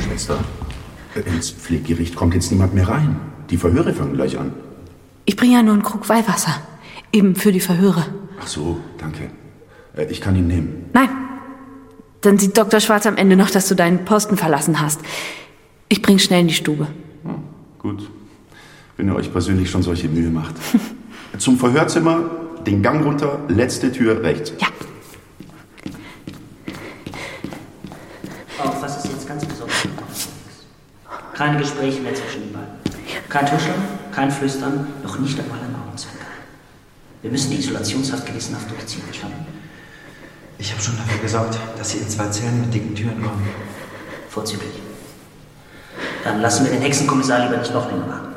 Schwester. Ins Pfleggericht kommt jetzt niemand mehr rein. Die Verhöre fangen gleich an. Ich bringe ja nur einen Krug Weihwasser. Eben für die Verhöre. Ach so, danke. Ich kann ihn nehmen. Nein. Dann sieht Dr. Schwarz am Ende noch, dass du deinen Posten verlassen hast. Ich bring schnell in die Stube. Ja, gut. Wenn ihr euch persönlich schon solche Mühe macht. Zum Verhörzimmer, den Gang runter, letzte Tür rechts. Ja. Auf was ist jetzt ganz besonders? Keine Gespräche mehr zwischen den beiden. Kein Tuscheln, kein Flüstern, noch nicht einmal ein Augenzwinkern. Wir müssen die Isolationshaft gewissenhaft durchziehen, verstanden? Ich habe schon dafür gesorgt, dass Sie in 2 Zellen mit dicken Türen kommen. Vorzüglich. Dann lassen wir den Hexenkommissar lieber nicht noch länger warten.